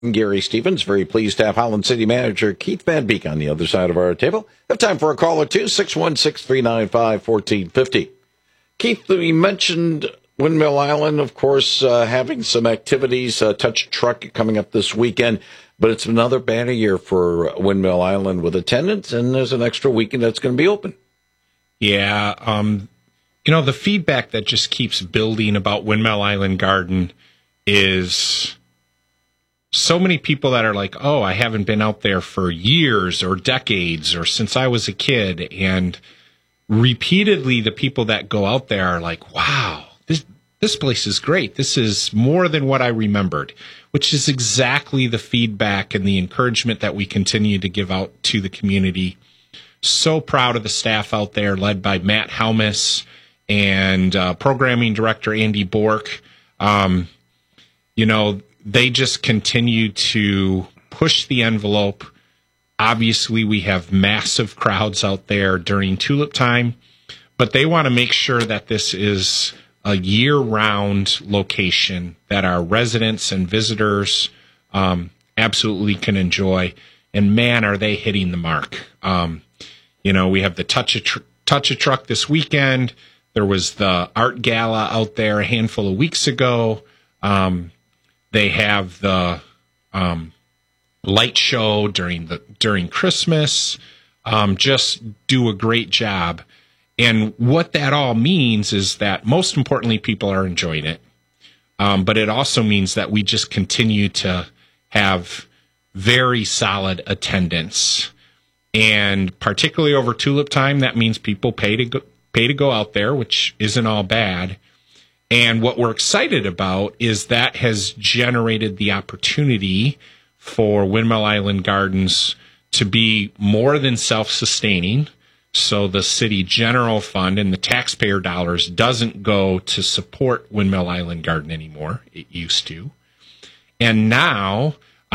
Gary Stevens, very pleased to have Holland City Manager Keith Van Beek on the other side of our table. Have time for a call or two, 616-395-1450. Keith, we mentioned Windmill Island, of course, having some activities, Touch a Truck coming up this weekend, but it's another banner year for Windmill Island with attendance, and there's an extra weekend that's going to be open. Yeah, the feedback that just keeps building about Windmill Island Garden is so many people that are like, oh, I haven't been out there for years or decades or since I was a kid. And repeatedly, the people that go out there are like, wow, this place is great. This is more than what I remembered, which is exactly the feedback and the encouragement that we continue to give out to the community. So proud of the staff out there, led by Matt Helmus and programming director Andy Bork. They just continue to push the envelope. Obviously, we have massive crowds out there during tulip time, but they want to make sure that this is a year-round location that our residents and visitors absolutely can enjoy. And man, are they hitting the mark. We have the Touch a Truck this weekend. There was the art gala out there a handful of weeks ago. They have the light show during Christmas. Just do a great job. And what that all means is that most importantly, people are enjoying it. But it also means that we just continue to have very solid attendance. And particularly over tulip time, that means people pay to go out there, which isn't all bad. And what we're excited about is that has generated the opportunity for Windmill Island Gardens to be more than self-sustaining. So the city general fund and the taxpayer dollars doesn't go to support Windmill Island Garden anymore. It used to. And now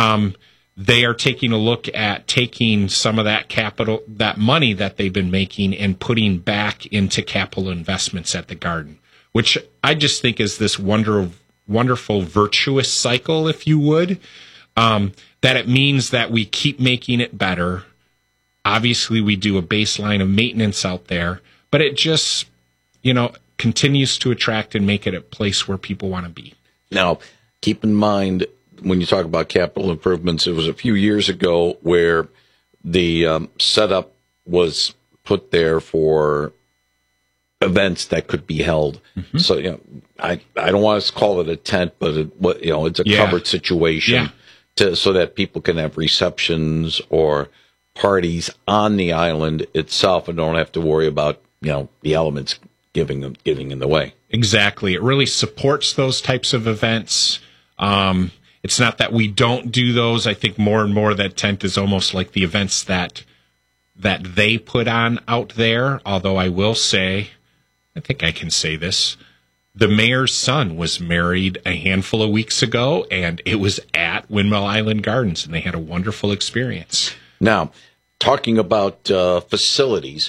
they are taking a look at taking some of that capital, that money that they've been making, and putting back into capital investments at the garden, which I just think is this wonderful virtuous cycle, if you would, that it means that we keep making it better. Obviously, we do a baseline of maintenance out there, but it just, continues to attract and make it a place where people want to be. Now, keep in mind, when you talk about capital improvements, it was a few years ago where the setup was put there for events that could be held. Mm-hmm. So, I don't want to call it a tent, but it's a covered situation so that people can have receptions or parties on the island itself and don't have to worry about, the elements getting in the way. Exactly. It really supports those types of events. It's not that we don't do those. I think more and more that tent is almost like the events that they put on out there. Although I will say, I think I can say this, the mayor's son was married a handful of weeks ago, and it was at Windmill Island Gardens, and they had a wonderful experience. Now, talking about facilities,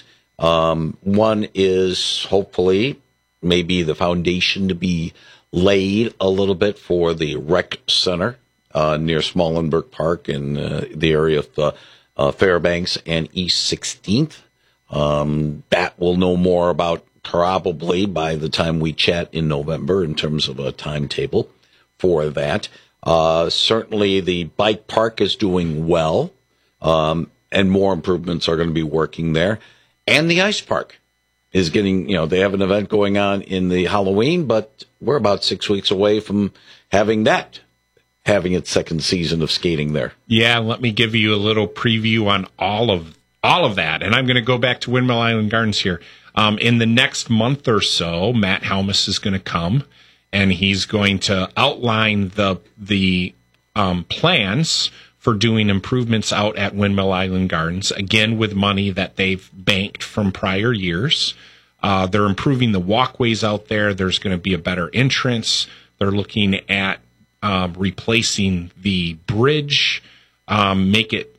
one is hopefully maybe the foundation to be laid a little bit for the rec center near Smallenberg Park in the area of Fairbanks and East 16th. That we'll know more about probably by the time we chat in November in terms of a timetable for that. Certainly the bike park is doing well, and more improvements are going to be working there. And the ice park is getting, they have an event going on in the Halloween, but we're about 6 weeks away from having its second season of skating there. Yeah, let me give you a little preview on all of that. And I'm going to go back to Windmill Island Gardens here. In the next month or so, Matt Helmus is going to come, and he's going to outline the plans for doing improvements out at Windmill Island Gardens, again with money that they've banked from prior years. They're improving the walkways out there. There's going to be a better entrance. They're looking at replacing the bridge, make it,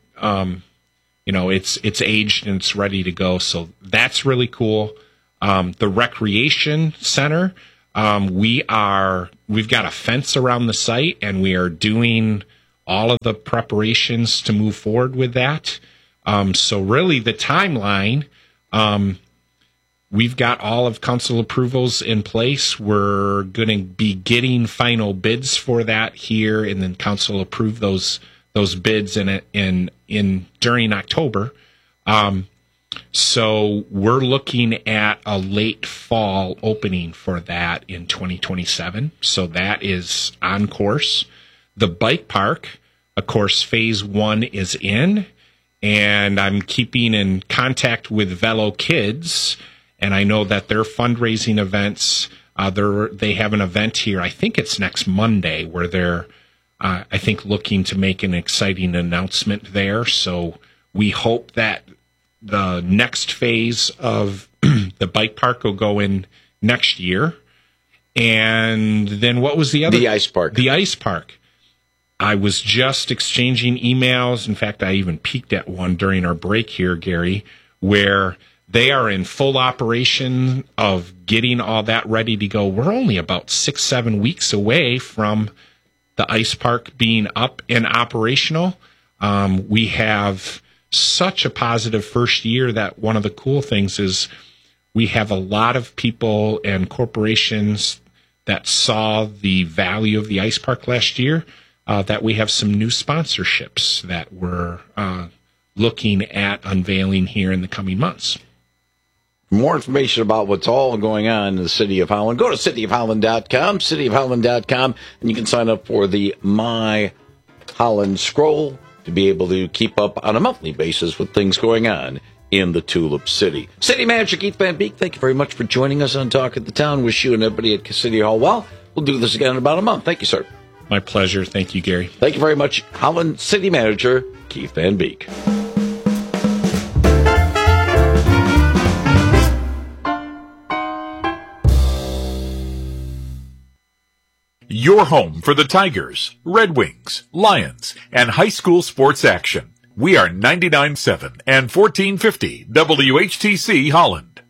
it's aged and it's ready to go. So that's really cool. The recreation center, we've got a fence around the site, and we are doing all of the preparations to move forward with that. So really the timeline, we've got all of council approvals in place. We're going to be getting final bids for that here, and then council approve those bids in during October. So we're looking at a late fall opening for that in 2027. So that is on course. The bike park, of course, phase 1 is in, and I'm keeping in contact with Velo Kids, and I know that their fundraising events, they have an event here. I think it's next Monday where they're, I think, looking to make an exciting announcement there. So we hope that the next phase of the bike park will go in next year. And then what was the other? The ice park. The ice park. I was just exchanging emails. In fact, I even peeked at one during our break here, Gary, where they are in full operation of getting all that ready to go. We're only about 6-7 weeks away from the ice park being up and operational. We have such a positive first year that one of the cool things is we have a lot of people and corporations that saw the value of the ice park last year, that we have some new sponsorships that we're looking at unveiling here in the coming months. For more information about what's all going on in the City of Holland, go to cityofholland.com, cityofholland.com, and you can sign up for the My Holland Scroll to be able to keep up on a monthly basis with things going on in the Tulip City. City Manager Keith Van Beek, thank you very much for joining us on Talk of the Town. Wish you and everybody at City Hall well. We'll do this again in about a month. Thank you, sir. My pleasure. Thank you, Gary. Thank you very much, Holland City Manager Keith Van Beek. Your home for the Tigers, Red Wings, Lions, and high school sports action. We are 99.7 and 1450 WHTC Holland.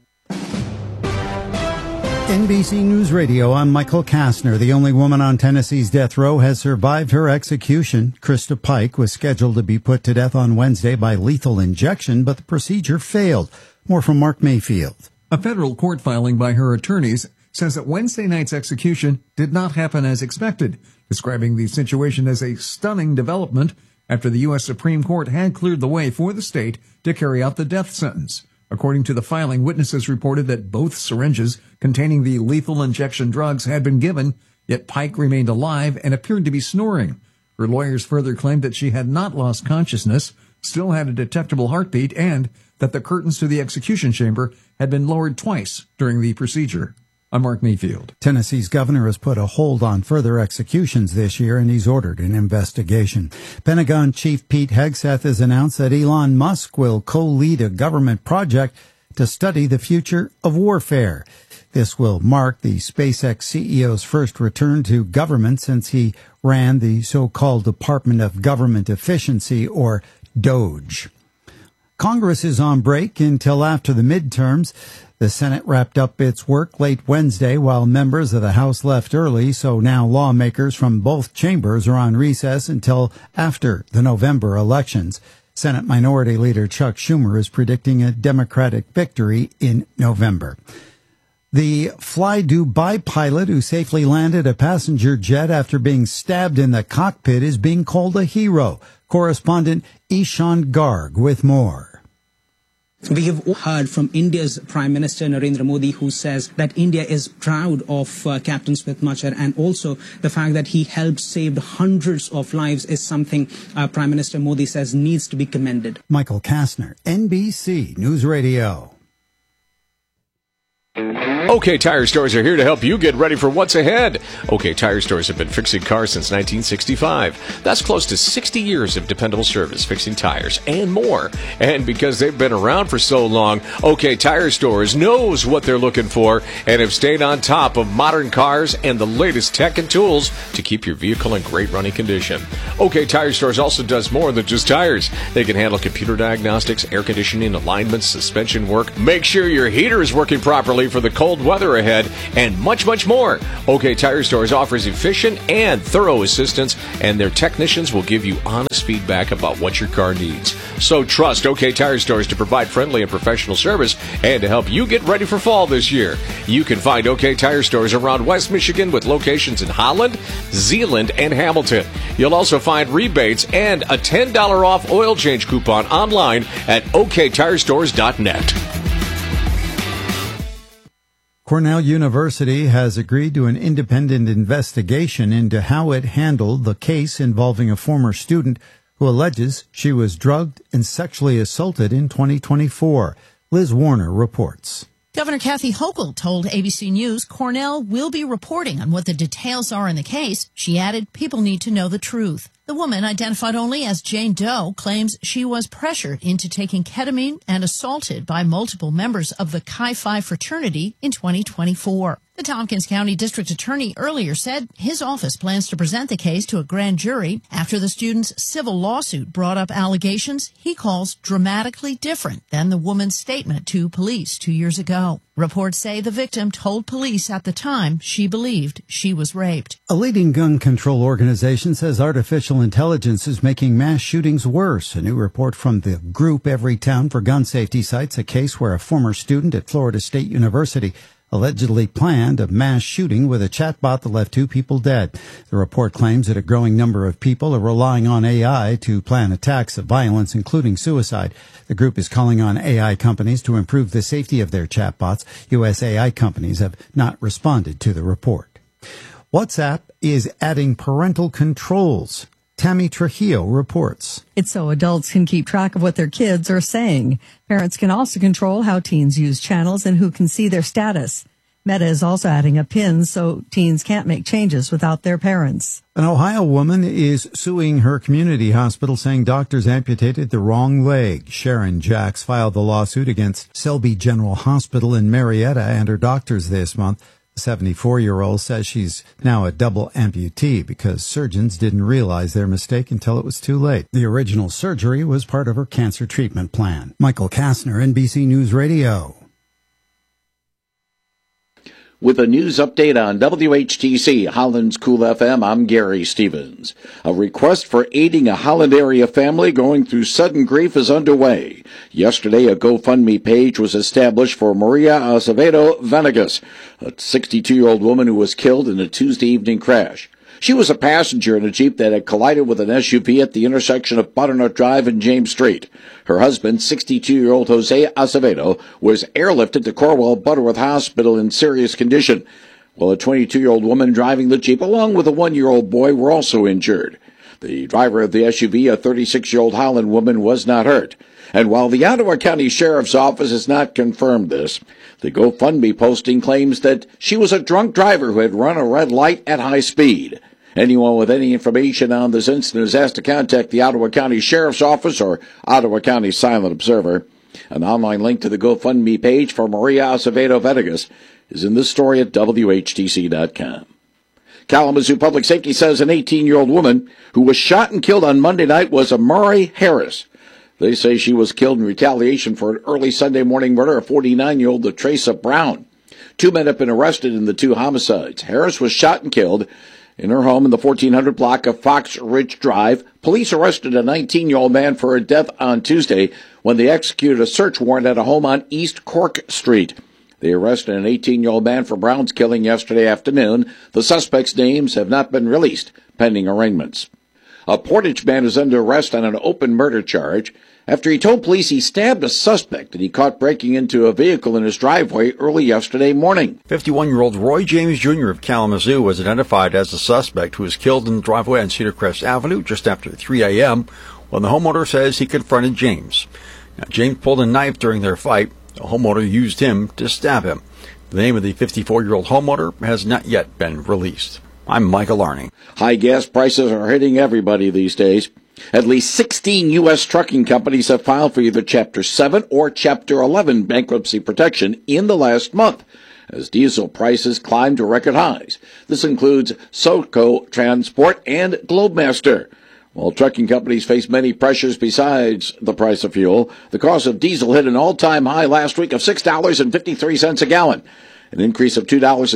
NBC News Radio, I'm Michael Kastner. The only woman on Tennessee's death row has survived her execution. Krista Pike was scheduled to be put to death on Wednesday by lethal injection, but the procedure failed. More from Mark Mayfield. A federal court filing by her attorneys says that Wednesday night's execution did not happen as expected, describing the situation as a stunning development after the U.S. Supreme Court had cleared the way for the state to carry out the death sentence. According to the filing, witnesses reported that both syringes containing the lethal injection drugs had been given, yet Pike remained alive and appeared to be snoring. Her lawyers further claimed that she had not lost consciousness, still had a detectable heartbeat, and that the curtains to the execution chamber had been lowered twice during the procedure. I'm Mark Mayfield. Tennessee's governor has put a hold on further executions this year, and he's ordered an investigation. Pentagon Chief Pete Hegseth has announced that Elon Musk will co-lead a government project to study the future of warfare. This will mark the SpaceX CEO's first return to government since he ran the so-called Department of Government Efficiency, or DOGE. Congress is on break until after the midterms. The Senate wrapped up its work late Wednesday while members of the House left early, so now lawmakers from both chambers are on recess until after the November elections. Senate Minority Leader Chuck Schumer is predicting a Democratic victory in November. The Fly Dubai pilot who safely landed a passenger jet after being stabbed in the cockpit is being called a hero. Correspondent Ishan Garg with more. We have heard from India's Prime Minister Narendra Modi, who says that India is proud of Captain Smith Machar, and also the fact that he helped save hundreds of lives is something Prime Minister Modi says needs to be commended. Michael Kastner, NBC News Radio. OK Tire Stores are here to help you get ready for what's ahead. OK Tire Stores have been fixing cars since 1965. That's close to 60 years of dependable service, fixing tires and more. And because they've been around for so long, OK Tire Stores knows what they're looking for and have stayed on top of modern cars and the latest tech and tools to keep your vehicle in great running condition. OK Tire Stores also does more than just tires. They can handle computer diagnostics, air conditioning, alignments, suspension work. Make sure your heater is working properly for the cold cold weather ahead, and much, much more. OK Tire Stores offers efficient and thorough assistance, and their technicians will give you honest feedback about what your car needs. So trust OK Tire Stores to provide friendly and professional service and to help you get ready for fall this year. You can find OK Tire Stores around West Michigan with locations in Holland, Zeeland, and Hamilton. You'll also find rebates and a $10 off oil change coupon online at oktirestores.net. Cornell University has agreed to an independent investigation into how it handled the case involving a former student who alleges she was drugged and sexually assaulted in 2024. Liz Warner reports. Governor Kathy Hochul told ABC News Cornell will be reporting on what the details are in the case. She added, people need to know the truth. The woman, identified only as Jane Doe, claims she was pressured into taking ketamine and assaulted by multiple members of the Chi Phi fraternity in 2024. The Tompkins County District Attorney earlier said his office plans to present the case to a grand jury after the student's civil lawsuit brought up allegations he calls dramatically different than the woman's statement to police 2 years ago. Reports say the victim told police at the time she believed she was raped. A leading gun control organization says artificial intelligence is making mass shootings worse. A new report from the group Everytown for Gun Safety cites a case where a former student at Florida State University allegedly planned a mass shooting with a chatbot that left 2 people dead. The report claims that a growing number of people are relying on AI to plan attacks of violence, including suicide. The group is calling on AI companies to improve the safety of their chatbots. U.S. AI companies have not responded to the report. WhatsApp is adding parental controls. Tammy Trujillo reports. It's so adults can keep track of what their kids are saying. Parents can also control how teens use channels and who can see their status. Meta is also adding a PIN so teens can't make changes without their parents. An Ohio woman is suing her community hospital saying doctors amputated the wrong leg. Sharon Jacks filed the lawsuit against Selby General Hospital in Marietta and her doctors this month. The 74-year-old says she's now a double amputee because surgeons didn't realize their mistake until it was too late. The original surgery was part of her cancer treatment plan. Michael Kastner, NBC News Radio. With a news update on WHTC Holland's Cool FM, I'm Gary Stevens. A request for aiding a Holland area family going through sudden grief is underway. Yesterday, a GoFundMe page was established for Maria Acevedo Venegas, a 62-year-old woman who was killed in a Tuesday evening crash. She was a passenger in a Jeep that had collided with an SUV at the intersection of Butternut Drive and James Street. Her husband, 62-year-old Jose Acevedo, was airlifted to Corwell Butterworth Hospital in serious condition, while a 22-year-old woman driving the Jeep along with a 1-year-old boy were also injured. The driver of the SUV, a 36-year-old Holland woman, was not hurt. And while the Ottawa County Sheriff's Office has not confirmed this, the GoFundMe posting claims that she was a drunk driver who had run a red light at high speed. Anyone with any information on this incident is asked to contact the Ottawa County Sheriff's Office or Ottawa County Silent Observer. An online link to the GoFundMe page for Maria Acevedo Venegas is in this story at WHTC.com. Kalamazoo Public Safety says an 18-year-old woman who was shot and killed on Monday night was Amari Harris. They say she was killed in retaliation for an early Sunday morning murder of 49-year-old Latresa Brown. 2 men have been arrested in the 2 homicides. Harris was shot and killed in her home in the 1400 block of Fox Ridge Drive. Police arrested a 19-year-old man for her death on Tuesday when they executed a search warrant at a home on East Cork Street. They arrested an 18-year-old man for Brown's killing yesterday afternoon. The suspects' names have not been released, pending arraignments. A Portage man is under arrest on an open murder charge after he told police he stabbed a suspect that he caught breaking into a vehicle in his driveway early yesterday morning. 51-year-old Roy James Jr. of Kalamazoo was identified as the suspect who was killed in the driveway on Cedar Crest Avenue just after 3 a.m. when the homeowner says he confronted James. Now, James pulled a knife during their fight. The homeowner used him to stab him. The name of the 54-year-old homeowner has not yet been released. I'm Michael Arning. High gas prices are hitting everybody these days. At least 16 U.S. trucking companies have filed for either Chapter 7 or Chapter 11 bankruptcy protection in the last month, as diesel prices climb to record highs. This includes SoCo Transport and Globemaster. While trucking companies face many pressures besides the price of fuel, the cost of diesel hit an all-time high last week of $6.53 a gallon. an increase of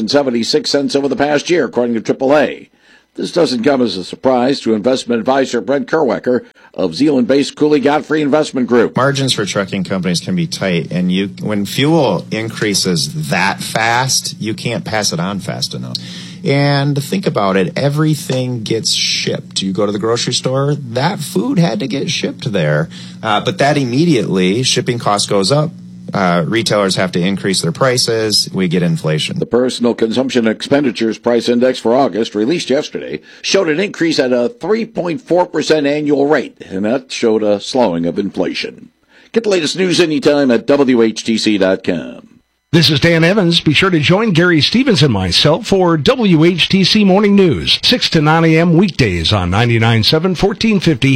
$2.76 over the past year, according to AAA. This doesn't come as a surprise to investment advisor Brent Kerwecker of Zeeland-based Cooley Godfrey Investment Group. Margins for trucking companies can be tight, and when fuel increases that fast, you can't pass it on fast enough. And think about it, everything gets shipped. You go to the grocery store, that food had to get shipped there. But that immediately, shipping cost goes up. Retailers have to increase their prices. We get inflation. The Personal Consumption Expenditures Price Index for August, released yesterday, showed an increase at a 3.4% annual rate, and that showed a slowing of inflation. Get the latest news anytime at WHTC.com. This is Dan Evans. Be sure to join Gary Stevens and myself for WHTC Morning News, 6 to 9 a.m. weekdays on 99.7, 1450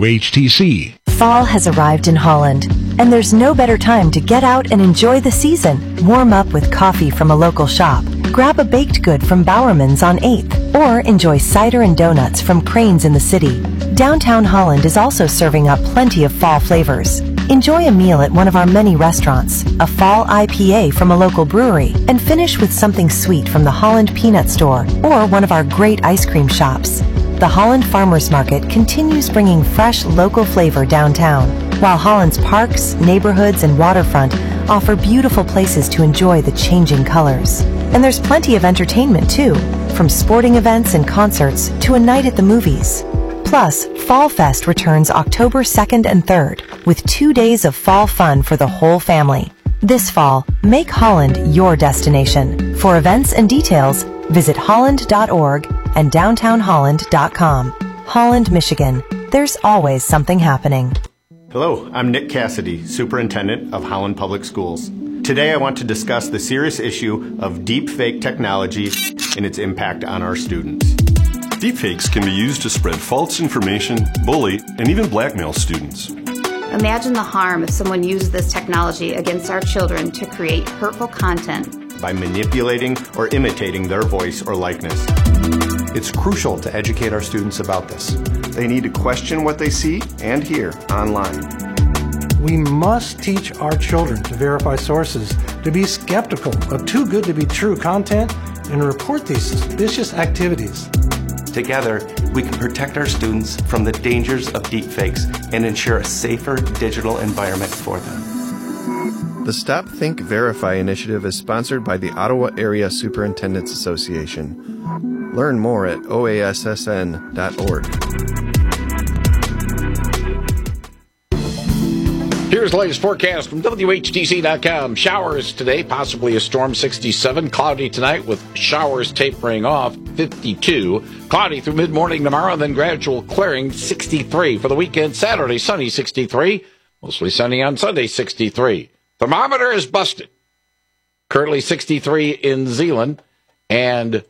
WHTC. Fall has arrived in Holland, and there's no better time to get out and enjoy the season. Warm up with coffee from a local shop. Grab a baked good from Bowerman's on 8th, or enjoy cider and donuts from Crane's in the city. Downtown Holland is also serving up plenty of fall flavors. Enjoy a meal at one of our many restaurants, a fall IPA from a local brewery, and finish with something sweet from the Holland Peanut Store or one of our great ice cream shops. The Holland Farmers Market continues bringing fresh local flavor downtown, while Holland's parks, neighborhoods, and waterfront offer beautiful places to enjoy the changing colors. And there's plenty of entertainment too, from sporting events and concerts to a night at the movies. Plus, Fall Fest returns October 2nd and 3rd with 2 days of fall fun for the whole family. This fall, make Holland your destination. For events and details, visit holland.org and downtownholland.com. Holland, Michigan. There's always something happening. Hello, I'm Nick Cassidy, Superintendent of Holland Public Schools. Today I want to discuss the serious issue of deepfake technology and its impact on our students. Deepfakes can be used to spread false information, bully, and even blackmail students. Imagine the harm if someone used this technology against our children to create hurtful content by manipulating or imitating their voice or likeness. It's crucial to educate our students about this. They need to question what they see and hear online. We must teach our children to verify sources, to be skeptical of too good to be true content, and report these suspicious activities. Together, we can protect our students from the dangers of deepfakes and ensure a safer digital environment for them. The Stop, Think, Verify initiative is sponsored by the Ottawa Area Superintendents Association. Learn more at oassn.org. Here's the latest forecast from WHTC.com. Showers today, possibly a storm, 67. Cloudy tonight with showers tapering off, 52. Cloudy through mid-morning tomorrow, then gradual clearing, 63. For the weekend, Saturday, sunny, 63. Mostly sunny on Sunday, 63. Thermometer is busted. Currently 63 in Zeeland and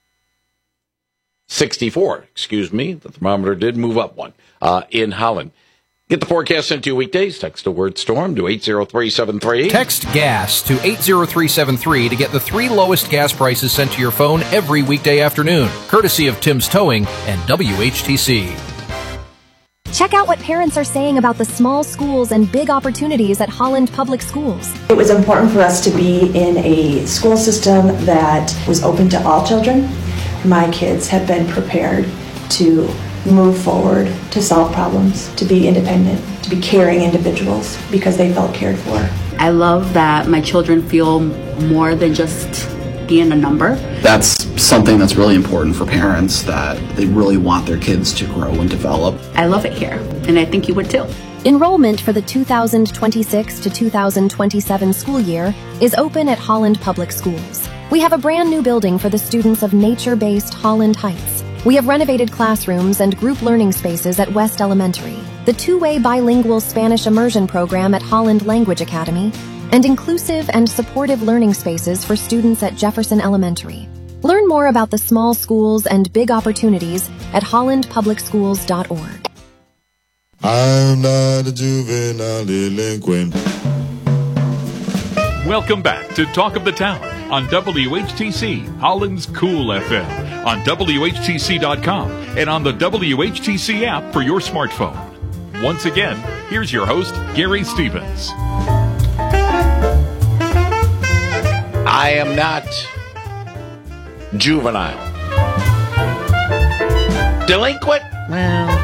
64. The thermometer did move up one in Holland. Get the forecast sent to you weekdays. Text the word storm to 80373. Text GAS to 80373 to get the 3 lowest gas prices sent to your phone every weekday afternoon, courtesy of Tim's Towing and WHTC. Check out what parents are saying about the small schools and big opportunities at Holland Public Schools. It was important for us to be in a school system that was open to all children. My kids have been prepared to move forward, to solve problems, to be independent, to be caring individuals because they felt cared for. I love that my children feel more than just being a number. That's something that's really important for parents, that they really want their kids to grow and develop. I love it here, and I think you would too. Enrollment for the 2026 to 2027 school year is open at Holland Public Schools. We have a brand new building for the students of nature-based Holland Heights. We have renovated classrooms and group learning spaces at West Elementary, the 2-way bilingual Spanish immersion program at Holland Language Academy, and inclusive and supportive learning spaces for students at Jefferson Elementary. Learn more about the small schools and big opportunities at hollandpublicschools.org. I'm not a juvenile delinquent. Welcome back to Talk of the Town on WHTC, Holland's Cool FM, on WHTC.com, and on the WHTC app for your smartphone. Once again, here's your host, Gary Stevens. I am not juvenile. Delinquent? Well,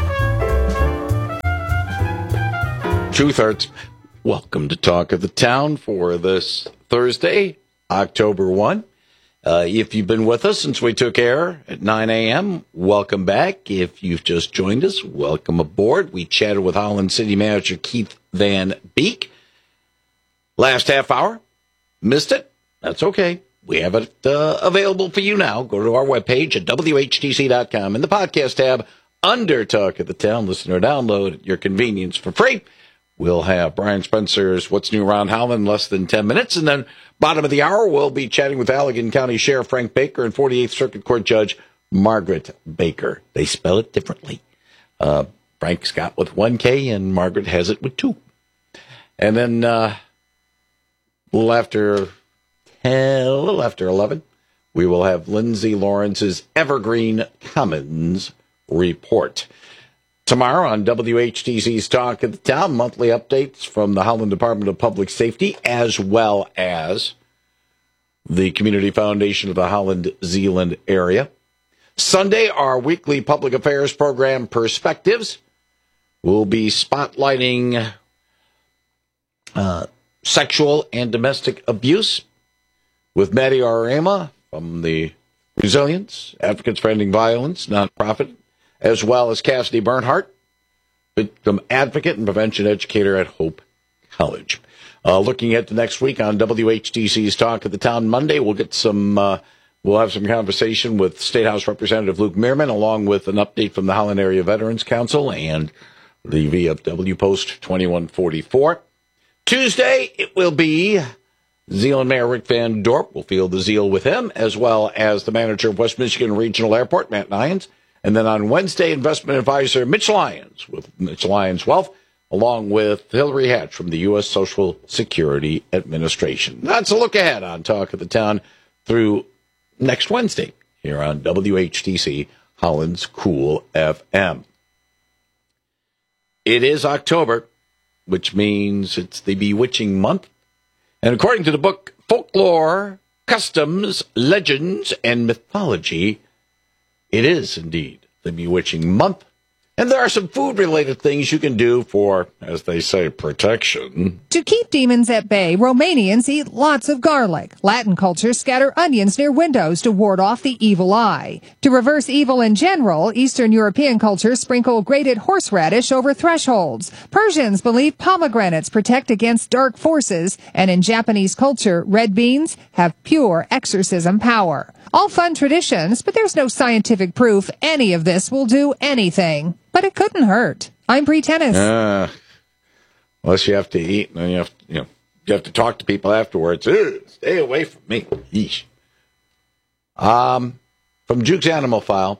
truth hurts. Welcome to Talk of the Town for this Thursday, October 1. If you've been with us since we took air at 9 a.m., welcome back. If you've just joined us, welcome aboard. We chatted with Holland City Manager Keith Van Beek. Last half hour, missed it? That's okay. We have it available for you now. Go to our webpage at WHTC.com in the podcast tab under Talk of the Town. Listen or download at your convenience for free. We'll have Brian Spencer's What's New Around Howland in less than 10 minutes. And then bottom of the hour, we'll be chatting with Allegan County Sheriff Frank Baker and 48th Circuit Court Judge Margaret Baker. They spell it differently. Frank's got with 1K and Margaret has it with 2. And then a little after 11, we will have Lindsay Lawrence's Evergreen Commons Report. Tomorrow on WHTC's Talk of the Town, monthly updates from the Holland Department of Public Safety, as well as the Community Foundation of the Holland-Zeeland area. Sunday, our weekly public affairs program, Perspectives. We'll be spotlighting sexual and domestic abuse with Maddie Arama from the Resilience, Advocates for Ending Violence nonprofit, as well as Cassidy Bernhardt, victim advocate and prevention educator at Hope College. Looking at the next week on WHTC's Talk of the Town Monday, we'll get some. We'll have some conversation with State House Representative Luke Meerman, along with an update from the Holland Area Veterans Council and the VFW Post 2144. Tuesday, it will be Zeeland Mayor Rick Van Dorp. We'll feel the zeal with him, as well as the manager of West Michigan Regional Airport, Matt Nyans. And then on Wednesday, investment advisor Mitch Lyons with Mitch Lyons Wealth, along with Hillary Hatch from the U.S. Social Security Administration. That's a look ahead on Talk of the Town through next Wednesday here on WHTC Holland's Cool FM. It is October, which means it's the bewitching month. And according to the book Folklore, Customs, Legends, and Mythology, it is indeed the bewitching month. And there are some food-related things you can do for, as they say, protection. To keep demons at bay, Romanians eat lots of garlic. Latin cultures scatter onions near windows to ward off the evil eye. To reverse evil in general, Eastern European cultures sprinkle grated horseradish over thresholds. Persians believe pomegranates protect against dark forces. And in Japanese culture, red beans have pure exorcism power. All fun traditions, but there's no scientific proof any of this will do anything. But it couldn't hurt. I'm Bree Tennis. Unless you have to eat, and then you have to talk to people afterwards. Stay away from me. Yeesh. From Juke's Animal File,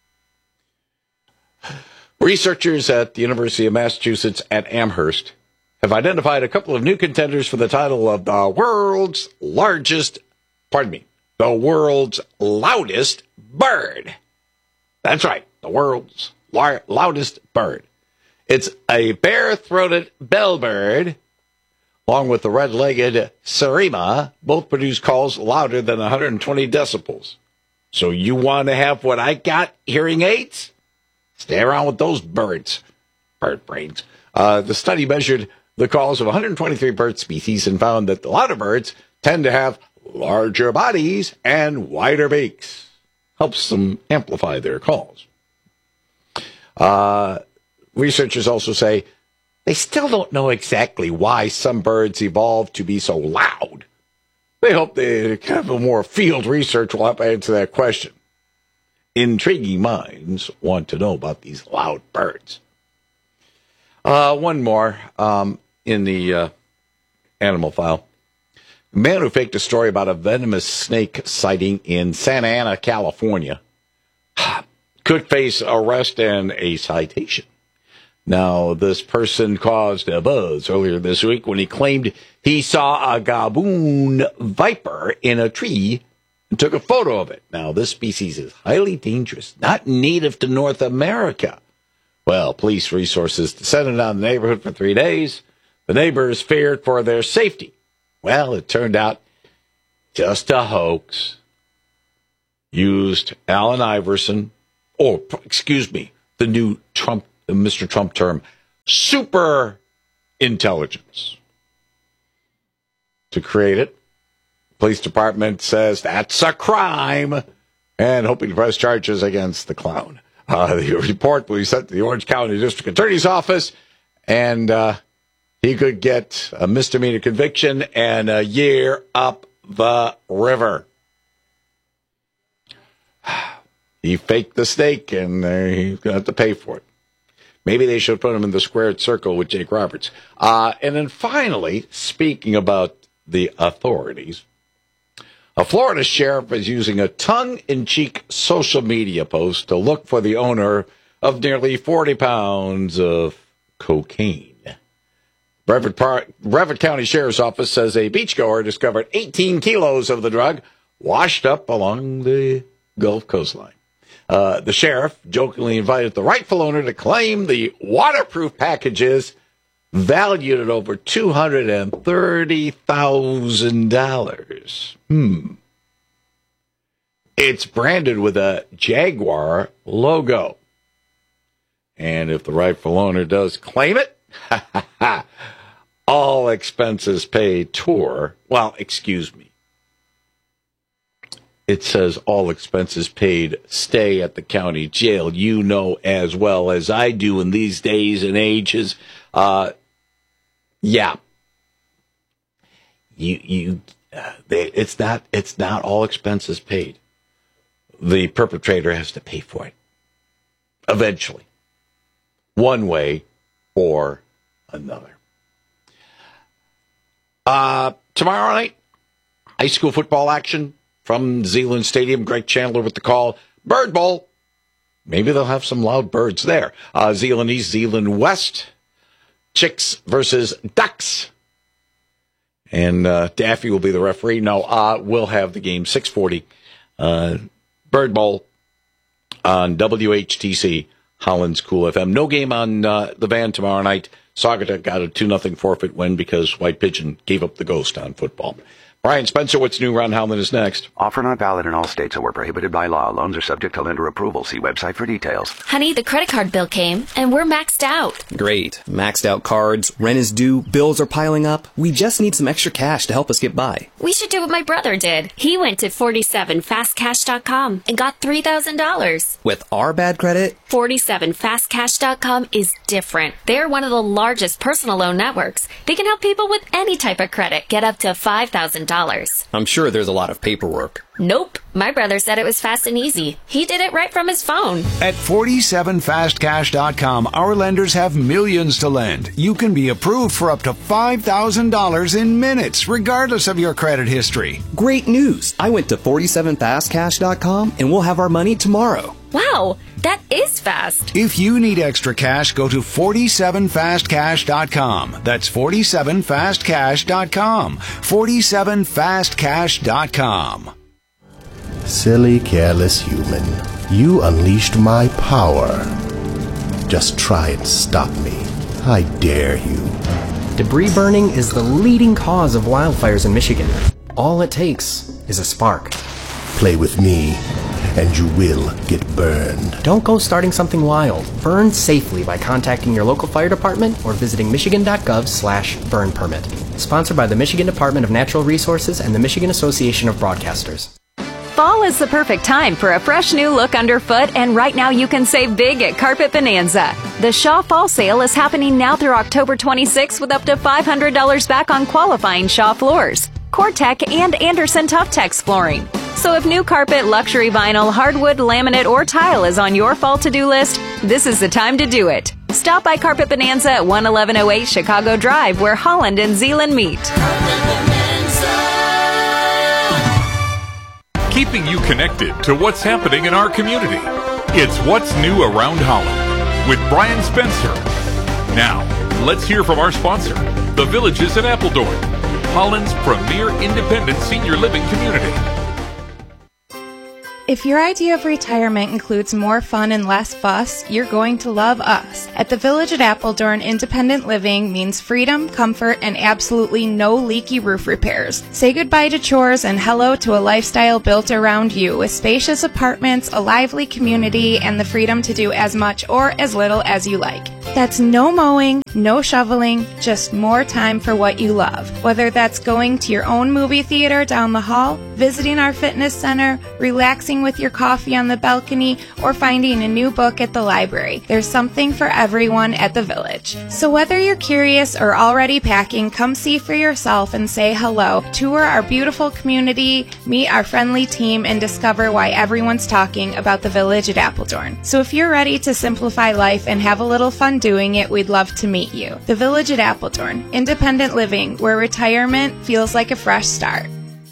researchers at the University of Massachusetts at Amherst have identified a couple of new contenders for the title of the world's loudest bird. That's right, the world's loudest bird. It's a bare-throated bellbird, along with the red-legged Sarima. Both produce calls louder than 120 decibels. So you want to have what I got, hearing aids? Stay around with those birds. Bird brains. The study measured the calls of 123 bird species and found that the louder birds tend to have larger bodies and wider beaks. Helps them amplify their calls. Researchers also say they still don't know exactly why some birds evolved to be so loud. They hope they have a more field research will help answer that question. Intriguing minds want to know about these loud birds. One more in the animal file. A man who faked a story about a venomous snake sighting in Santa Ana, California, could face arrest and a citation. Now, this person caused a buzz earlier this week when he claimed he saw a gaboon viper in a tree and took a photo of it. Now, this species is highly dangerous, not native to North America. Well, police resources descended on the neighborhood for 3 days. The neighbors feared for their safety. Well, it turned out just a hoax, used Allen Iverson, the new Mr. Trump term, super intelligence, to create it. Police department says that's a crime and hoping to press charges against the clown. The report will be sent to the Orange County District Attorney's Office, and he could get a misdemeanor conviction and a year up the river. He faked the steak, and he's going to have to pay for it. Maybe they should put him in the squared circle with Jake Roberts. And then finally, speaking about the authorities, a Florida sheriff is using a tongue-in-cheek social media post to look for the owner of nearly 40 pounds of cocaine. Brevard County Sheriff's Office says a beachgoer discovered 18 kilos of the drug washed up along the Gulf coastline. The sheriff jokingly invited the rightful owner to claim the waterproof packages valued at over $230,000. It's branded with a Jaguar logo. And if the rightful owner does claim it, all expenses paid tour. Well, excuse me. It says all expenses paid stay at the county jail. You know as well as I do in these days and ages. Yeah. It's not all expenses paid. The perpetrator has to pay for it. Eventually. One way or another. Tomorrow night, high school football action from Zeeland Stadium. Greg Chandler with the call. Bird Bowl. Maybe they'll have some loud birds there. Zeeland East, Zeeland West. Chicks versus Ducks. And Daffy will be the referee. No, we'll have the game 6:40. Bird Bowl on WHTC, Holland's Cool FM. No game on the van tomorrow night. Saugatuck got a 2-0 forfeit win because White Pigeon gave up the ghost on football. Brian Spencer, what's new around Howland is next. Offer not valid in all states or prohibited by law. Loans are subject to lender approval. See website for details. Honey, the credit card bill came, and we're maxed out. Great. Maxed out cards, rent is due, bills are piling up. We just need some extra cash to help us get by. We should do what my brother did. He went to 47fastcash.com and got $3,000. With our bad credit? 47fastcash.com is different. They're one of the largest personal loan networks. They can help people with any type of credit get up to $5,000. I'm sure there's a lot of paperwork. Nope. My brother said it was fast and easy. He did it right from his phone. At 47fastcash.com, our lenders have millions to lend. You can be approved for up to $5,000 in minutes, regardless of your credit history. Great news. I went to 47fastcash.com and we'll have our money tomorrow. Wow, that is fast. If you need extra cash, go to 47fastcash.com. That's 47fastcash.com. 47fastcash.com. Silly, careless human. You unleashed my power. Just try and stop me. I dare you. Debris burning is the leading cause of wildfires in Michigan. All it takes is a spark. Play with me, and you will get burned. Don't go starting something wild. Burn safely by contacting your local fire department or visiting michigan.gov/burn permit. Sponsored by the Michigan Department of Natural Resources and the Michigan Association of Broadcasters. Fall is the perfect time for a fresh new look underfoot, and right now you can save big at Carpet Bonanza. The Shaw Fall Sale is happening now through October 26th with up to $500 back on qualifying Shaw floors, Cortec, and Anderson Tough-Tex flooring. So if new carpet, luxury vinyl, hardwood, laminate, or tile is on your fall to-do list, this is the time to do it. Stop by Carpet Bonanza at 11108 Chicago Drive, where Holland and Zeeland meet. Keeping you connected to what's happening in our community. It's What's New Around Holland with Brian Spencer. Now, let's hear from our sponsor, The Villages at Appledorn, Holland's premier independent senior living community. If your idea of retirement includes more fun and less fuss, you're going to love us. At the Village at Appledorn, independent living means freedom, comfort, and absolutely no leaky roof repairs. Say goodbye to chores and hello to a lifestyle built around you with spacious apartments, a lively community, and the freedom to do as much or as little as you like. That's no mowing, no shoveling, just more time for what you love. Whether that's going to your own movie theater down the hall, visiting our fitness center, relaxing with your coffee on the balcony, or finding a new book at the library. There's something for everyone at the Village. So whether you're curious or already packing, come see for yourself and say hello. Tour our beautiful community, meet our friendly team, and discover why everyone's talking about the Village at Appledorn. So if you're ready to simplify life and have a little fun doing it, we'd love to meet you. The Village at Appledorn, independent living, where retirement feels like a fresh start.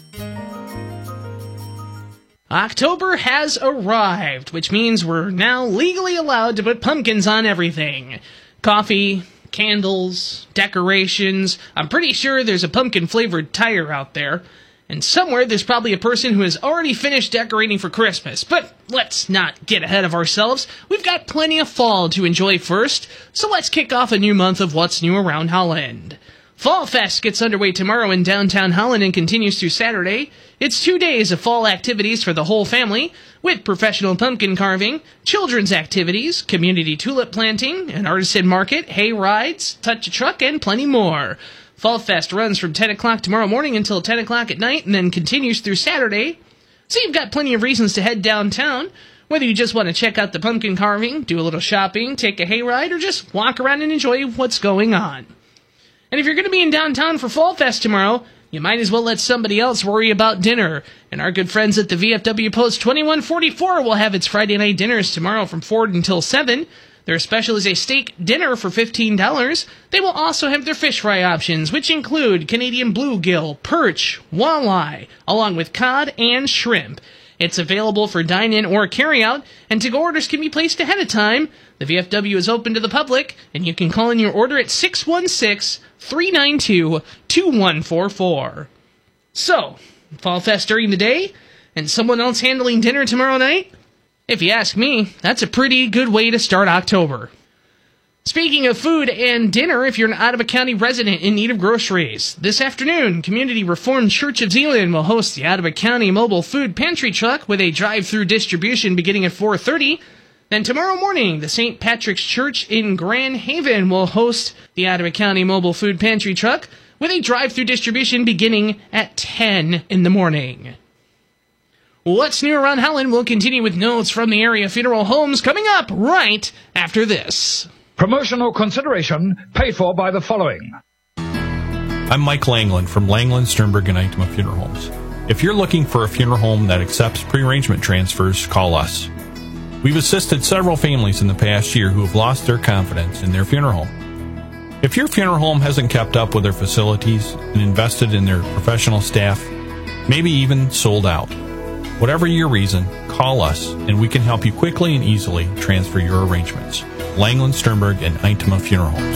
October has arrived, which means we're now legally allowed to put pumpkins on everything. Coffee, candles, decorations. I'm pretty sure there's a pumpkin-flavored tire out there. And somewhere there's probably a person who has already finished decorating for Christmas. But let's not get ahead of ourselves. We've got plenty of fall to enjoy first, so let's kick off a new month of what's new around Holland. Fall Fest gets underway tomorrow in downtown Holland and continues through Saturday. It's 2 days of fall activities for the whole family, with professional pumpkin carving, children's activities, community tulip planting, an artisan market, hay rides, touch a truck, and plenty more. Fall Fest runs from 10 o'clock tomorrow morning until 10 o'clock at night and then continues through Saturday. So you've got plenty of reasons to head downtown, whether you just want to check out the pumpkin carving, do a little shopping, take a hayride, or just walk around and enjoy what's going on. And if you're going to be in downtown for Fall Fest tomorrow, you might as well let somebody else worry about dinner. And our good friends at the VFW Post 2144 will have its Friday night dinners tomorrow from 4 until 7. Their special is a steak dinner for $15. They will also have their fish fry options, which include Canadian bluegill, perch, walleye, along with cod and shrimp. It's available for dine-in or carry-out, and to-go orders can be placed ahead of time. The VFW is open to the public, and you can call in your order at 616-392-2144. So, Fall Fest during the day, and someone else handling dinner tomorrow night? If you ask me, that's a pretty good way to start October. Speaking of food and dinner, if you're an Ottawa County resident in need of groceries, this afternoon, Community Reformed Church of Zeeland will host the Ottawa County Mobile Food Pantry Truck with a drive-through distribution beginning at 4:30. Then tomorrow morning, the St. Patrick's Church in Grand Haven will host the Ottawa County Mobile Food Pantry Truck with a drive-through distribution beginning at 10 in the morning. What's new around Holland? We'll continue with notes from the area funeral homes coming up right after this. Promotional consideration paid for by the following. I'm Mike Langland from Langland, Sternberg, and Itema Funeral Homes. If you're looking for a funeral home that accepts pre-arrangement transfers, call us. We've assisted several families in the past year who have lost their confidence in their funeral home. If your funeral home hasn't kept up with their facilities and invested in their professional staff, maybe even sold out, whatever your reason, call us and we can help you quickly and easily transfer your arrangements. Langland, Sternberg, and Itema Funeral Homes.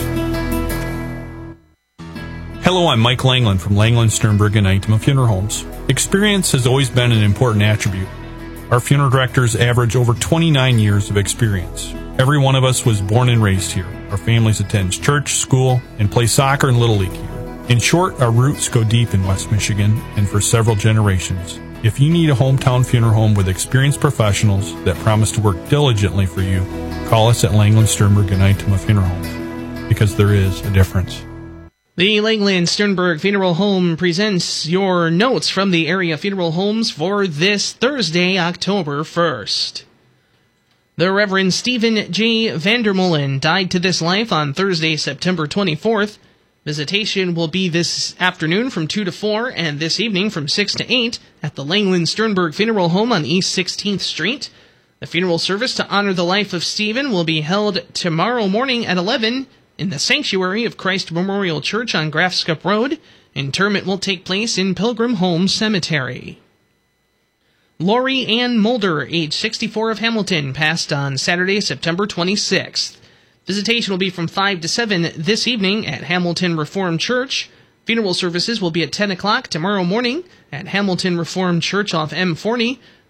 Hello, I'm Mike Langland from Langland, Sternberg, and Itema Funeral Homes. Experience has always been an important attribute. Our funeral directors average over 29 years of experience. Every one of us was born and raised here. Our families attend church, school, and play soccer and Little League here. In short, our roots go deep in West Michigan and for several generations. If you need a hometown funeral home with experienced professionals that promise to work diligently for you, call us at Langland, Sternberg, and Itema Funeral Homes, because there is a difference. The Langland Sternberg Funeral Home presents your notes from the area funeral homes for this Thursday, October 1st. The Reverend Stephen J. Vandermolen died to this life on Thursday, September 24th. Visitation will be this afternoon from 2 to 4 and this evening from 6 to 8 at the Langland Sternberg Funeral Home on East 16th Street. The funeral service to honor the life of Stephen will be held tomorrow morning at 11 in the sanctuary of Christ Memorial Church on Grafskup Road. Interment will take place in Pilgrim Home Cemetery. Lori Ann Mulder, age 64 of Hamilton, passed on Saturday, September 26th. Visitation will be from 5 to 7 this evening at Hamilton Reformed Church. Funeral services will be at 10 o'clock tomorrow morning at Hamilton Reformed Church off M40.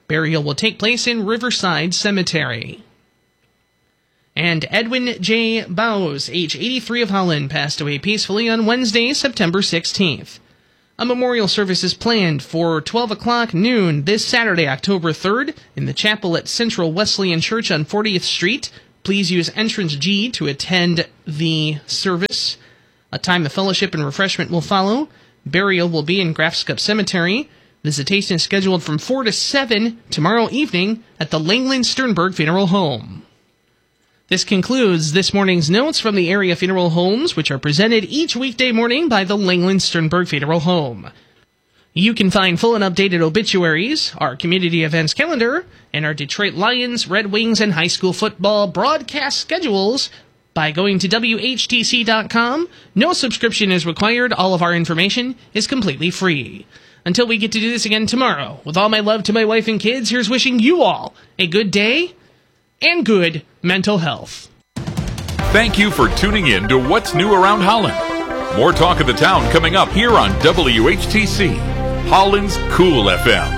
Burial will take place in Riverside Cemetery. And Edwin J. Bowes, age 83 of Holland, passed away peacefully on Wednesday, September 16th. A memorial service is planned for 12 o'clock noon this Saturday, October 3rd, in the chapel at Central Wesleyan Church on 40th Street. Please use entrance G to attend the service. A time of fellowship and refreshment will follow. Burial will be in Grafskup Cemetery. Visitation is scheduled from 4 to 7 tomorrow evening at the Langland Sternberg Funeral Home. This concludes this morning's notes from the area funeral homes, which are presented each weekday morning by the Langland Sternberg Funeral Home. You can find full and updated obituaries, our community events calendar, and our Detroit Lions, Red Wings, and high school football broadcast schedules by going to WHTC.com. No subscription is required. All of our information is completely free. Until we get to do this again tomorrow, with all my love to my wife and kids, here's wishing you all a good day and good mental health. Thank you for tuning in to What's New Around Holland. More talk of the town coming up here on WHTC, Holland's Cool FM.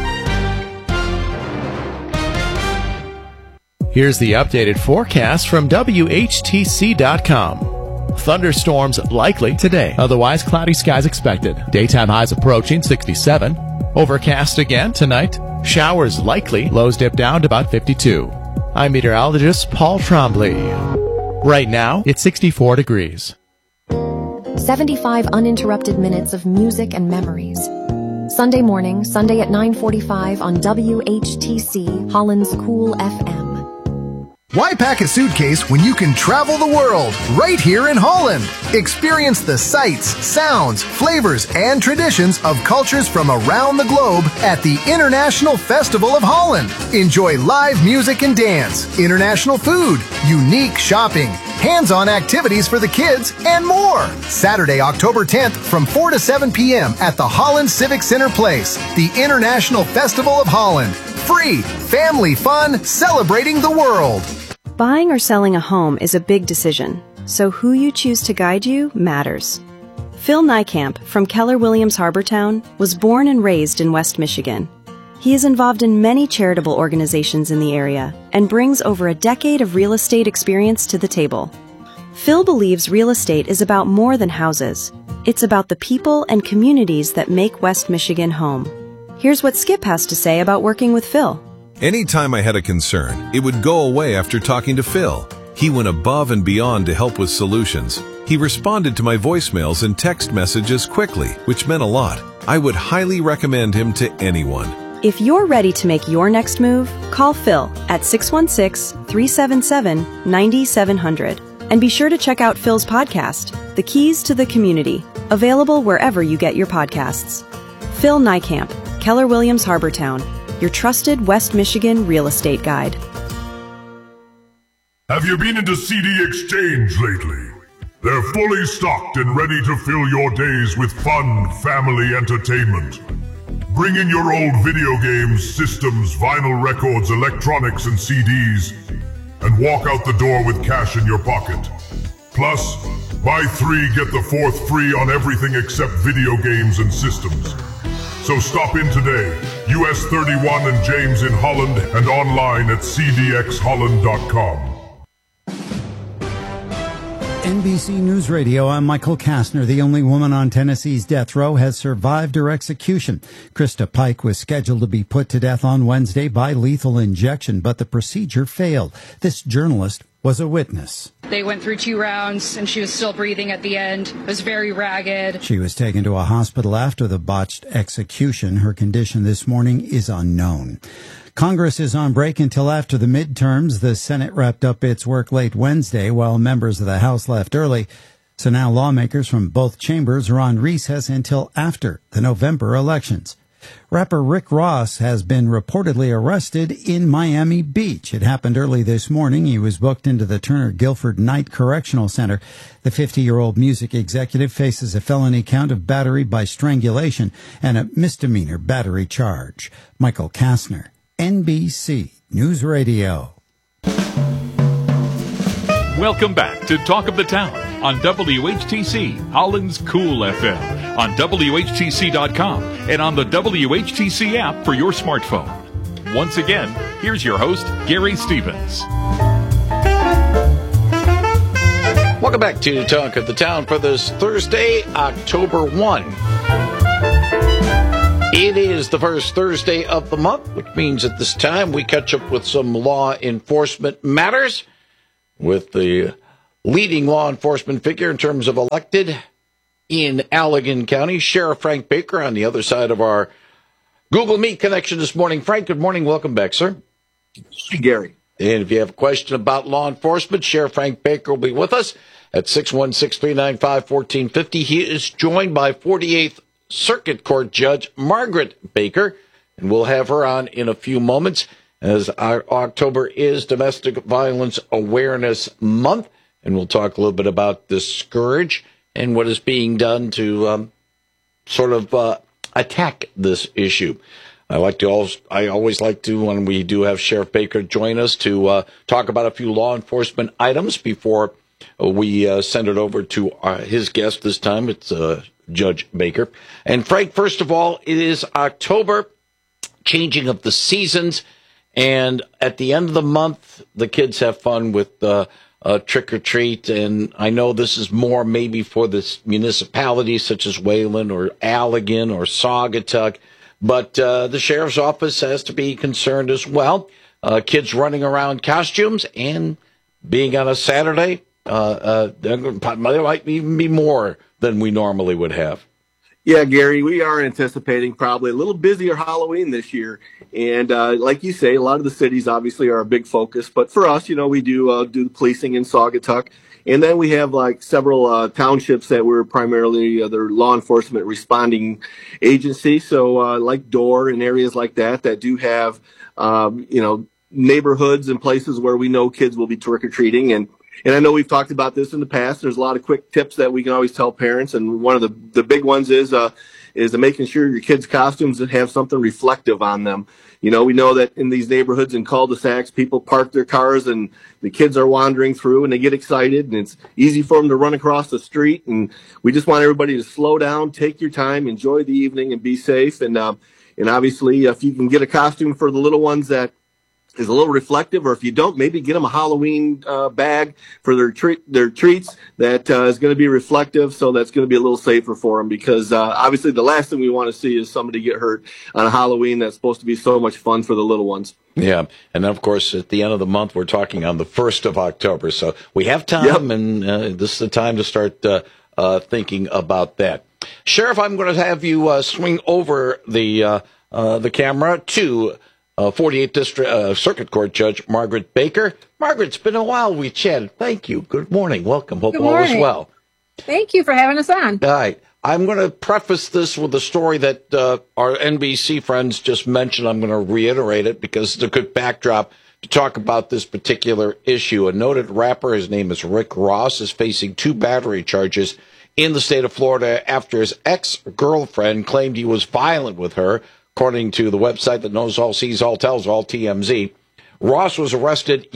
Here's the updated forecast from WHTC.com. Thunderstorms likely today. Otherwise, cloudy skies expected. Daytime highs approaching 67. Overcast again tonight. Showers likely. Lows dip down to about 52. I'm meteorologist Paul Trombley. Right now, it's 64 degrees. 75 uninterrupted minutes of music and memories. Sunday morning, Sunday at 9:45 on WHTC, Holland's Cool FM. Why pack a suitcase when you can travel the world right here in Holland? Experience the sights, sounds, flavors, and traditions of cultures from around the globe at the International Festival of Holland. Enjoy live music and dance, international food, unique shopping, hands-on activities for the kids, and more. Saturday, October 10th from 4 to 7 p.m. at the Holland Civic Center Place, the International Festival of Holland. Free, family fun, celebrating the world. Buying or selling a home is a big decision, so who you choose to guide you matters. Phil Niekamp from Keller Williams Harbortown was born and raised in West Michigan. He is involved in many charitable organizations in the area and brings over a decade of real estate experience to the table. Phil believes real estate is about more than houses. It's about the people and communities that make West Michigan home. Here's what Skip has to say about working with Phil. Anytime I had a concern, it would go away after talking to Phil. He went above and beyond to help with solutions. He responded to my voicemails and text messages quickly, which meant a lot. I would highly recommend him to anyone. If you're ready to make your next move, call Phil at 616-377-9700. And be sure to check out Phil's podcast, The Keys to the Community, available wherever you get your podcasts. Phil Niekamp, Keller Williams Harbortown, your trusted West Michigan real estate guide. Have you been into CD Exchange lately? They're fully stocked and ready to fill your days with fun, family entertainment. Bring in your old video games, systems, vinyl records, electronics, and CDs, and walk out the door with cash in your pocket. Plus, buy 3, get the 4th free on everything except video games and systems. So stop in today, US 31 and James in Holland, and online at cdxholland.com. NBC News Radio, I'm Michael Kastner. The only woman on Tennessee's death row has survived her execution. Krista Pike was scheduled to be put to death on Wednesday by lethal injection, but the procedure failed. This journalist was a witness. They went through 2 rounds, and she was still breathing at the end. It was very ragged. She was taken to a hospital after the botched execution. Her condition this morning is unknown. Congress is on break until after the midterms. The Senate wrapped up its work late Wednesday, while members of the House left early. So now lawmakers from both chambers are on recess until after the November elections. Rapper Rick Ross has been reportedly arrested in Miami Beach. It happened early this morning. He was booked into the Turner Guilford Knight Correctional Center. The 50-year-old music executive faces a felony count of battery by strangulation and a misdemeanor battery charge. Michael Kastner, NBC News Radio. Welcome back to Talk of the Town on WHTC, Holland's Cool FM, on WHTC.com, and on the WHTC app for your smartphone. once again, here's your host, Gary Stevens. Welcome back to Talk of the Town for this Thursday, October 1. It is the first Thursday of the month, which means at this time we catch up with some law enforcement matters with the leading law enforcement figure in terms of elected in Allegan County, Sheriff Frank Baker, on the other side of our Google Meet connection this morning. Frank, good morning. Welcome back, sir. Hey, Gary. And if you have a question about law enforcement, Sheriff Frank Baker will be with us at 616-395-1450. He is joined by 48th Circuit Court Judge Margaret Baker, and we'll have her on in a few moments, as our October is Domestic Violence Awareness Month, and we'll talk a little bit about this scourge and what is being done to attack this issue. I always like to, when we do have Sheriff Baker join us, to talk about a few law enforcement items before we send it over to his guest this time. It's Judge Baker. And Frank, first of all, it is October, changing of the seasons, and at the end of the month, the kids have fun with trick or treat. And I know this is more maybe for the municipalities such as Wayland or Allegan or Saugatuck, but the sheriff's office has to be concerned as well. Kids running around costumes, and being on a Saturday, there might even be more than we normally would have. Yeah, Gary, we are anticipating probably a little busier Halloween this year. And like you say, a lot of the cities obviously are a big focus. But for us, we do the policing in Saugatuck. And then we have like several townships that we're primarily their law enforcement responding agency. So like Dorr and areas like that do have, neighborhoods and places where we know kids will be trick-or-treating. And I know we've talked about this in the past. There's a lot of quick tips that we can always tell parents. And one of the big ones is making sure your kids' costumes have something reflective on them. We know that in these neighborhoods and cul-de-sacs, people park their cars and the kids are wandering through and they get excited and it's easy for them to run across the street. And we just want everybody to slow down, take your time, enjoy the evening, and be safe. And obviously, if you can get a costume for the little ones that is a little reflective, or if you don't, maybe get them a Halloween bag for their treats that is going to be reflective, so that's going to be a little safer for them, because obviously the last thing we want to see is somebody get hurt on a Halloween that's supposed to be so much fun for the little ones. Yeah, and of course, at the end of the month, we're talking on the 1st of October, so we have time, and this is the time to start thinking about that. Sheriff, I'm going to have you swing over the camera to 48th District Circuit Court Judge Margaret Baker. Margaret, it's been a while we chatted. Thank you. Good morning. Welcome. Hope all is well. Thank you for having us on. All right. I'm going to preface this with a story that our NBC friends just mentioned. I'm going to reiterate it because it's a good backdrop to talk about this particular issue. A noted rapper, his name is Rick Ross, is facing 2 battery charges in the state of Florida after his ex-girlfriend claimed he was violent with her. According to the website that knows all, sees all, tells all, TMZ, Ross was arrested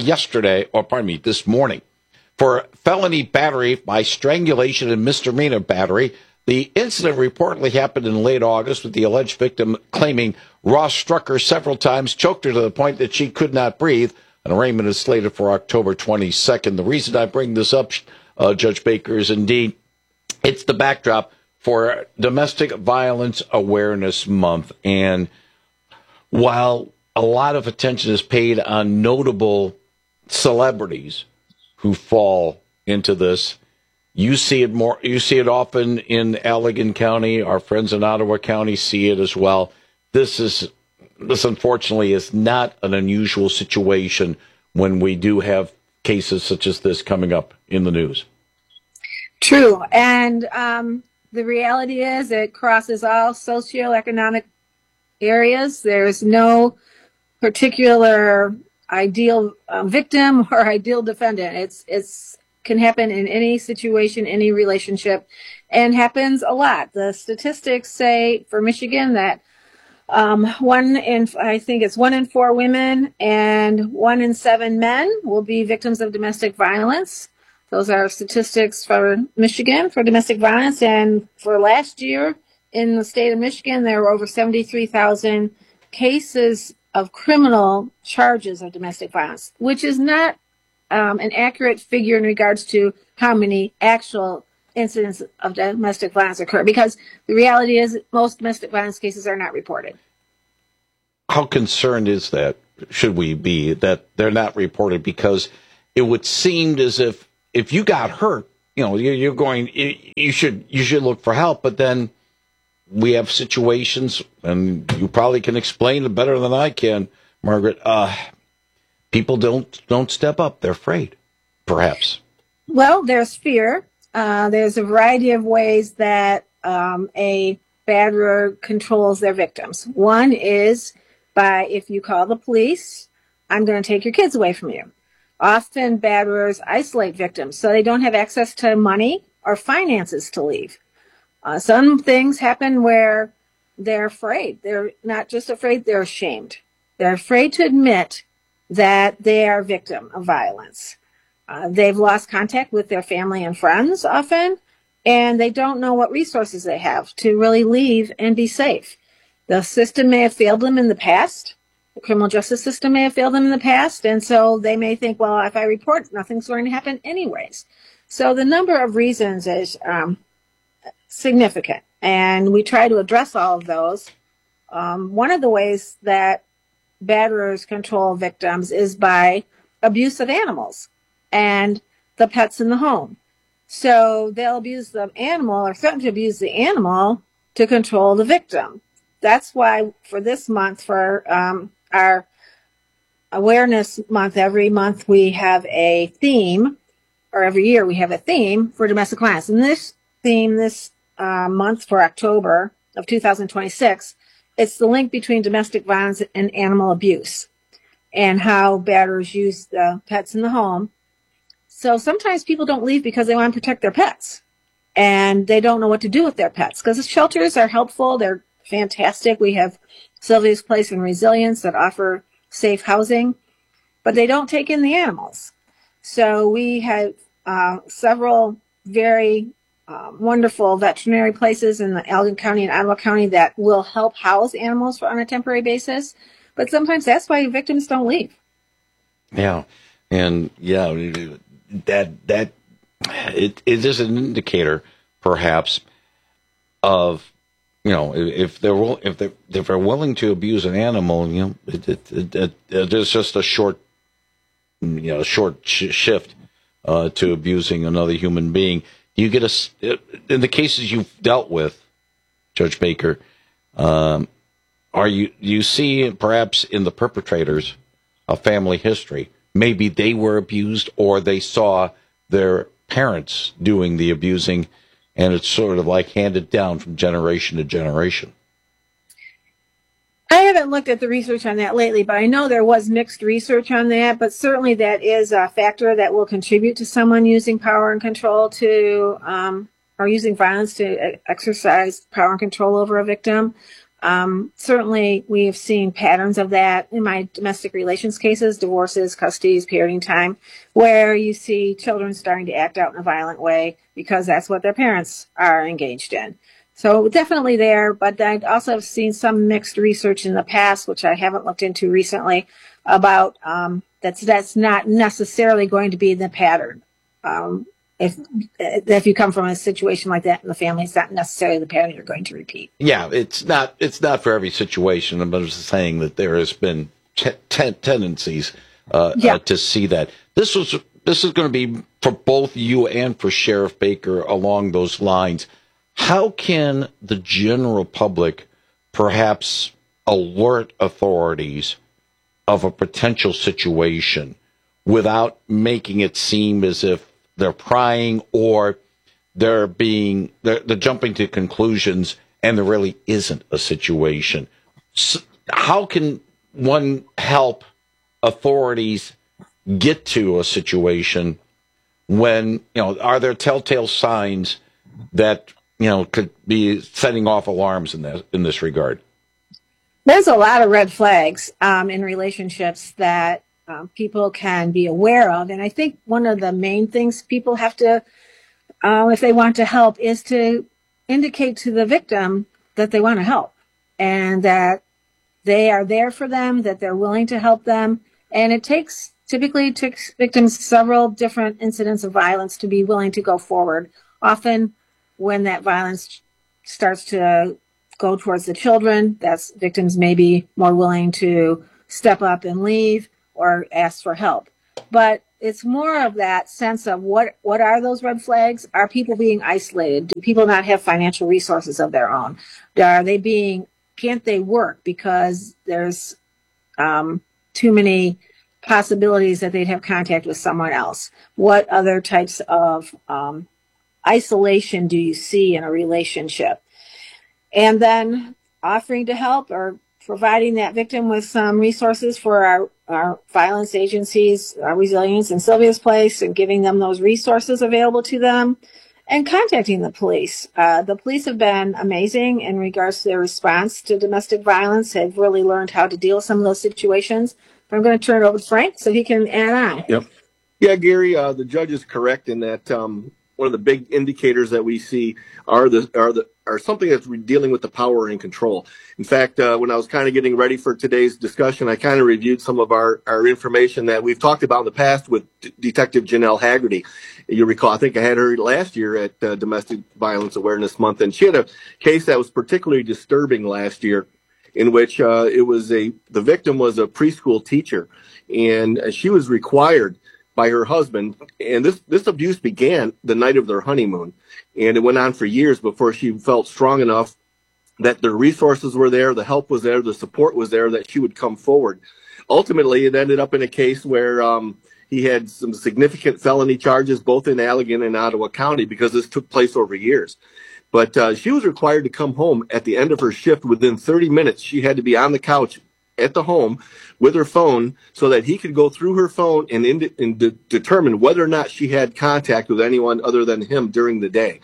this morning, for felony battery by strangulation and misdemeanor battery. The incident reportedly happened in late August, with the alleged victim claiming Ross struck her several times, choked her to the point that she could not breathe. An arraignment is slated for October 22nd. The reason I bring this up, Judge Baker, is indeed it's the backdrop for Domestic Violence Awareness Month. And while a lot of attention is paid on notable celebrities who fall into this, you see it often in Allegan County. Our friends in Ottawa County see it as well. This unfortunately is not an unusual situation when we do have cases such as this coming up in the news. True. And the reality is it crosses all socioeconomic areas. There's no particular ideal victim or ideal defendant. It's can happen in any situation, any relationship, and happens a lot. The statistics say for Michigan that 1 in 4 women and 1 in 7 men will be victims of domestic violence. Those are statistics for Michigan for domestic violence. And for last year in the state of Michigan, there were over 73,000 cases of criminal charges of domestic violence, which is not an accurate figure in regards to how many actual incidents of domestic violence occur, because the reality is most domestic violence cases are not reported. How concerned is that, should we be, that they're not reported? Because it would seem as if you got hurt, you're going, you should look for help, but then we have situations, and you probably can explain it better than I can, Margaret. People don't step up. They're afraid, perhaps. Well, there's fear. There's a variety of ways that a batterer controls their victims. One is by, if you call the police, I'm going to take your kids away from you. Often batterers isolate victims so they don't have access to money or finances to leave. Some things happen where they're afraid. They're not just afraid, they're ashamed. They're afraid to admit that they are a victim of violence. They've lost contact with their family and friends often, and they don't know what resources they have to really leave and be safe. The system may have failed them in the past. The criminal justice system may have failed them in the past, and so they may think, well, if I report, nothing's going to happen anyways. So the number of reasons is significant, and we try to address all of those. One of the ways that batterers control victims is by abuse of animals and the pets in the home. So they'll abuse the animal or threaten to abuse the animal to control the victim. That's why for this month, for our awareness month, every month we have a theme, or every year we have a theme for domestic violence. And this theme, this month for October of 2026, it's the link between domestic violence and animal abuse and how batterers use the pets in the home. So sometimes people don't leave because they want to protect their pets and they don't know what to do with their pets, because the shelters are helpful. They're fantastic. We have Sylvia's Place and Resilience that offer safe housing, but they don't take in the animals. So we have several very wonderful veterinary places in the Allegan County and Ottawa County that will help house animals on a temporary basis. But sometimes that's why victims don't leave. Yeah. And that it is an indicator, perhaps, of, if they're willing to abuse an animal, there's just a short shift to abusing another human being. You get in the cases you've dealt with, Judge Baker, you see perhaps in the perpetrators a family history? Maybe they were abused, or they saw their parents doing the abusing, and it's sort of like handed down from generation to generation. I haven't looked at the research on that lately, but I know there was mixed research on that. But certainly that is a factor that will contribute to someone using power and control to, or using violence to exercise power and control over a victim. Certainly we have seen patterns of that in my domestic relations cases, divorces, custodies, parenting time, where you see children starting to act out in a violent way because that's what their parents are engaged in. So definitely there, but I also have seen some mixed research in the past, which I haven't looked into recently, about that's not necessarily going to be the pattern. If you come from a situation like that in the family, it's not necessarily the pattern you're going to repeat. Yeah, it's not for every situation. I'm just saying that there has been tendencies to see that. This is going to be for both you and for Sheriff Baker along those lines. How can the general public perhaps alert authorities of a potential situation without making it seem as if they're prying or they're jumping to conclusions and there really isn't a situation? So how can one help authorities get to a situation when, are there telltale signs that could be setting off alarms in this regard? There's a lot of red flags in relationships that people can be aware of. And I think one of the main things people have to, if they want to help, is to indicate to the victim that they want to help and that they are there for them, that they're willing to help them. And it typically takes victims several different incidents of violence to be willing to go forward. Often when that violence starts to go towards the children, that's victims may be more willing to step up and leave or ask for help. But it's more of that sense of what are those red flags? Are people being isolated? Do people not have financial resources of their own? Can't they work because there's too many possibilities that they'd have contact with someone else? What other types of isolation do you see in a relationship? And then offering to help or providing that victim with some resources for our violence agencies, our Resilience and Sylvia's Place, and giving them those resources available to them, and contacting the police. The police have been amazing in regards to their response to domestic violence. They've really learned how to deal with some of those situations. But I'm going to turn it over to Frank so he can add on. Yep. Yeah, Gary, the judge is correct in that one of the big indicators that we see are something that's dealing with the power and control. In fact, when I was kind of getting ready for today's discussion, I kind of reviewed some of our information that we've talked about in the past with Detective Janelle Haggerty. You recall, I think I had her last year at Domestic Violence Awareness Month, and she had a case that was particularly disturbing last year, in which the victim was a preschool teacher, and she was required by her husband, and this abuse began the night of their honeymoon, and it went on for years before she felt strong enough that the resources were there, the help was there, the support was there, that she would come forward. Ultimately, it ended up in a case where he had some significant felony charges both in Allegan and Ottawa County because this took place over years. But she was required to come home at the end of her shift. Within 30 minutes, she had to be on the couch at the home with her phone so that he could go through her phone and determine whether or not she had contact with anyone other than him during the day.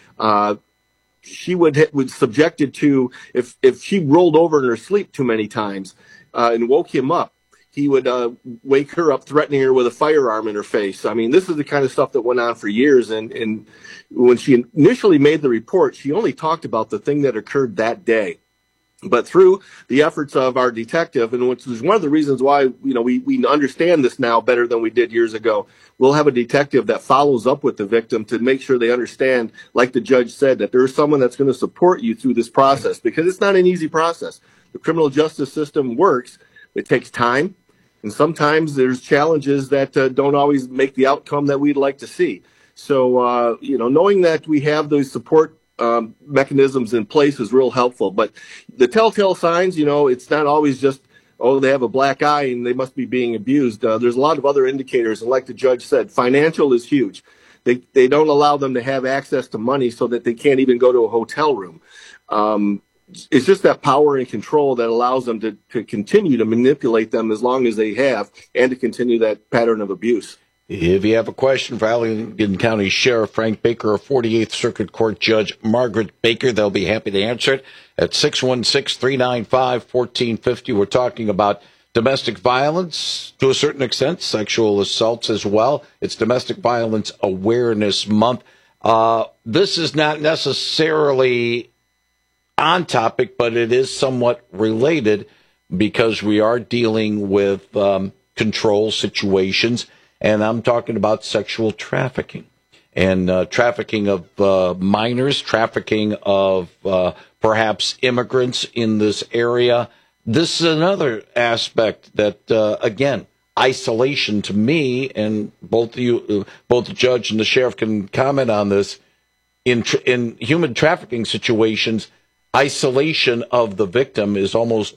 She would subjected to, if she rolled over in her sleep too many times and woke him up, he would wake her up, threatening her with a firearm in her face. I mean, this is the kind of stuff that went on for years. And when she initially made the report, she only talked about the thing that occurred that day. But through the efforts of our detective, and which is one of the reasons why we understand this now better than we did years ago, we'll have a detective that follows up with the victim to make sure they understand, like the judge said, that there's someone that's going to support you through this process, because it's not an easy process. The criminal justice system works. It takes time, and sometimes there's challenges that don't always make the outcome that we'd like to see. So, knowing that we have those support mechanisms in place is real helpful. But the telltale signs, it's not always just, they have a black eye and they must be being abused. There's a lot of other indicators. And like the judge said, financial is huge. They don't allow them to have access to money so that they can't even go to a hotel room. It's just that power and control that allows them to continue to manipulate them as long as they have, and to continue that pattern of abuse. If you have a question for Allegan County Sheriff Frank Baker or 48th Circuit Court Judge Margaret Baker, they'll be happy to answer it at 616-395-1450. We're talking about domestic violence to a certain extent, sexual assaults as well. It's Domestic Violence Awareness Month. This is not necessarily on topic, but it is somewhat related because we are dealing with control situations. And I'm talking about sexual trafficking and trafficking of minors, trafficking of perhaps immigrants in this area. This is another aspect that, again, isolation to me, and both the judge and the sheriff can comment on this, in human trafficking situations, isolation of the victim is almost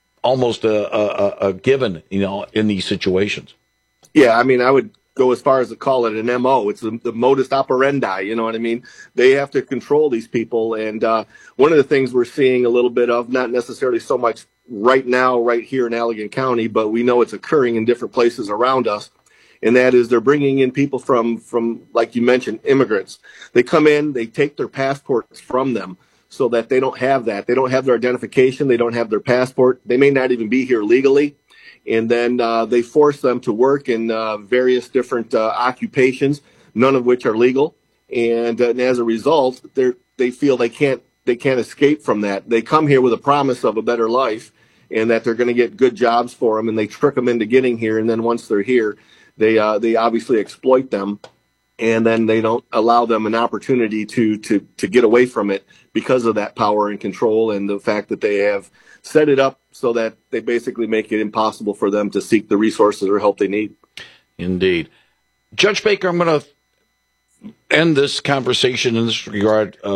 a given, in these situations. Yeah, I mean, I would go as far as to call it an MO. It's the modus operandi, you know what I mean? They have to control these people. And one of the things we're seeing a little bit of, not necessarily so much right now, right here in Allegan County, but we know it's occurring in different places around us. And that is they're bringing in people from, like you mentioned, immigrants. They come in, they take their passports from them so that they don't have that. They don't have their identification. They don't have their passport. They may not even be here legally. And then they force them to work in various different occupations, none of which are legal. And as a result, they feel they can't escape from that. They come here with a promise of a better life, and that they're going to get good jobs for them, and they trick them into getting here. And then once they're here, they obviously exploit them, and then they don't allow them an opportunity to get away from it because of that power and control and the fact that they have set it up so that they basically make it impossible for them to seek the resources or help they need. Indeed. Judge Baker, I'm going to end this conversation in this regard.